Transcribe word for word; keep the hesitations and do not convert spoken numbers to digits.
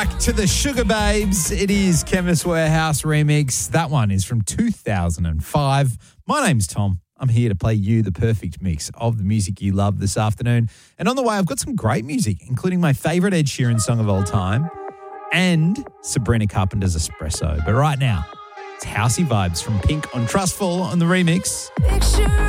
Back to the Sugar Babes. It is Chemist Warehouse remix. That one is from two thousand five. My name's Tom. I'm here to play you the perfect mix of the music you love this afternoon. And on the way, I've got some great music, including my favourite Ed Sheeran song of all time and Sabrina Carpenter's Espresso. But right now, it's Housey Vibes from Pink on Trustful on the remix. Picture